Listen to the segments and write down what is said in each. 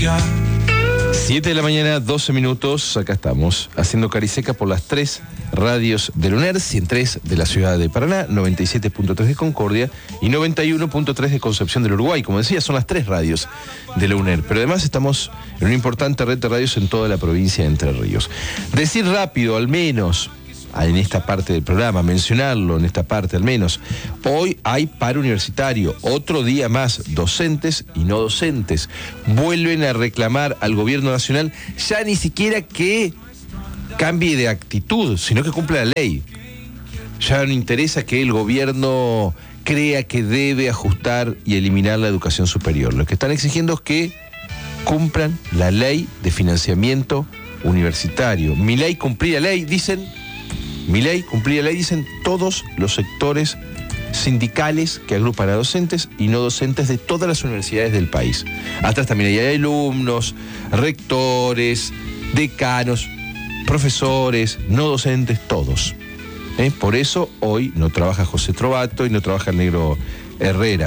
7 de la mañana, 12 minutos, acá estamos, haciendo Cariseca por las 3 radios del UNER, 103 de la ciudad de Paraná, 97.3 de Concordia y 91.3 de Concepción del Uruguay. Como decía, son las 3 radios de la UNER, pero además estamos en una importante red de radios en toda la provincia de Entre Ríos. Decir rápido, al menos, en esta parte del programa, mencionarlo en esta parte al menos, hoy hay paro universitario, otro día más, docentes y no docentes vuelven a reclamar al gobierno nacional ya ni siquiera que cambie de actitud, sino que cumpla la ley. Ya no interesa que el gobierno crea que debe ajustar y eliminar la educación superior. Lo que están exigiendo es que cumplan la ley de financiamiento universitario. Mi ley, cumplir la ley, dicen. Mi ley, cumplir la ley, dicen todos los sectores sindicales que agrupan a docentes y no docentes de todas las universidades del país. Atrás también hay alumnos, rectores, decanos, profesores, no docentes, todos. Por eso hoy no trabaja José Trovato y no trabaja el negro Herrera.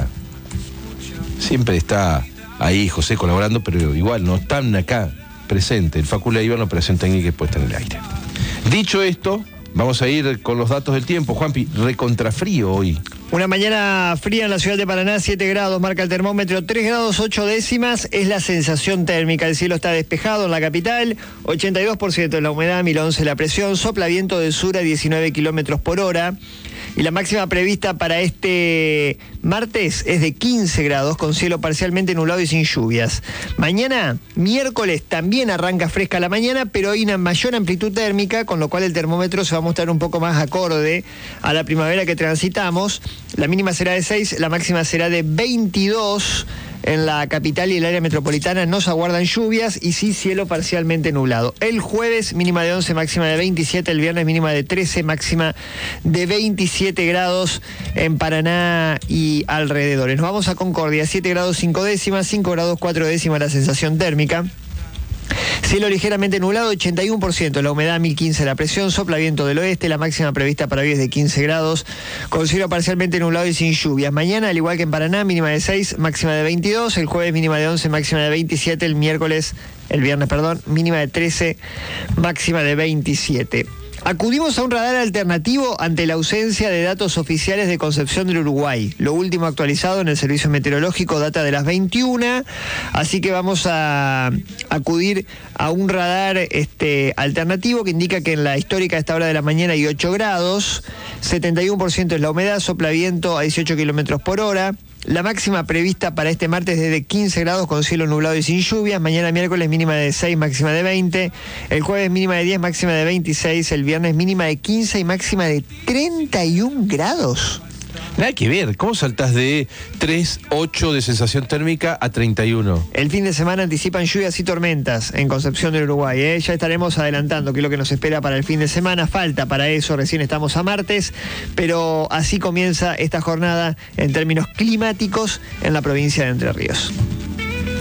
Siempre está ahí José colaborando, pero igual no están acá presentes. El Facu Leiva en la operación técnica puesta en el aire. Dicho esto, vamos a ir con los datos del tiempo. Juanpi, recontrafrío hoy. Una mañana fría en la ciudad de Paraná, 7 grados, marca el termómetro, 3 grados 8 décimas es la sensación térmica. El cielo está despejado en la capital, 82% la humedad, 1011 la presión, sopla viento del sur a 19 kilómetros por hora. Y la máxima prevista para este martes es de 15 grados, con cielo parcialmente nublado y sin lluvias. Mañana, miércoles, también arranca fresca la mañana, pero hay una mayor amplitud térmica, con lo cual el termómetro se va a mostrar un poco más acorde a la primavera que transitamos. La mínima será de 6, la máxima será de 22. En la capital y el área metropolitana no se aguardan lluvias y sí cielo parcialmente nublado. El jueves mínima de 11, máxima de 27, el viernes mínima de 13, máxima de 27 grados en Paraná y alrededores. Nos vamos a Concordia, 7 grados 5 décimas, 5 grados 4 décimas la sensación térmica. Cielo ligeramente nublado, 81%, la humedad 1015 la presión, sopla viento del oeste, la máxima prevista para hoy es de 15 grados, con cielo parcialmente nublado y sin lluvias. Mañana, al igual que en Paraná, mínima de 6, máxima de 22, el jueves mínima de 11, máxima de 27, el viernes, mínima de 13, máxima de 27. Acudimos a un radar alternativo ante la ausencia de datos oficiales de Concepción del Uruguay. Lo último actualizado en el servicio meteorológico data de las 21, así que vamos a acudir a un radar alternativo que indica que en la histórica a esta hora de la mañana hay 8 grados, 71% es la humedad, sopla viento a 18 kilómetros por hora. La máxima prevista para este martes es de 15 grados con cielo nublado y sin lluvias. Mañana miércoles mínima de 6, máxima de 20. El jueves mínima de 10, máxima de 26. El viernes mínima de 15 y máxima de 31 grados. Nada que ver, ¿cómo saltás de 3,8 de sensación térmica a 31? El fin de semana anticipan lluvias y tormentas en Concepción del Uruguay. Ya estaremos adelantando qué es lo que nos espera para el fin de semana. Falta para eso, recién estamos a martes, pero así comienza esta jornada en términos climáticos en la provincia de Entre Ríos.